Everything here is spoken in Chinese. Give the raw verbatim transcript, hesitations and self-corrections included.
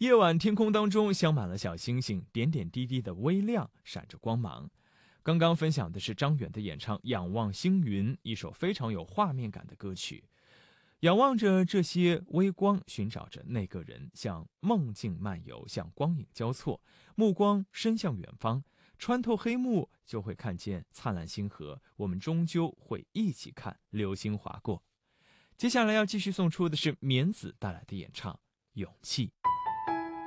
夜晚天空当中镶满了小星星，点点滴滴的微亮，闪着光芒。刚刚分享的是张远的演唱《仰望星云》，一首非常有画面感的歌曲。仰望着这些微光，寻找着那个人，向梦境漫游，向光影交错，目光伸向远方，穿透黑幕，就会看见灿烂星河。我们终究会一起看流星划过。接下来要继续送出的是棉子带来的演唱《勇气》。